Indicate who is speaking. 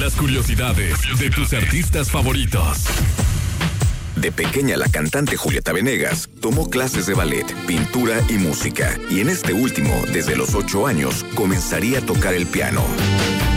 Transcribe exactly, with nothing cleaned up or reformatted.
Speaker 1: Las curiosidades de tus artistas favoritos.
Speaker 2: De pequeña, la cantante Julieta Venegas tomó clases de ballet, pintura y música. Y en este último, desde los ocho años, comenzaría a tocar el piano.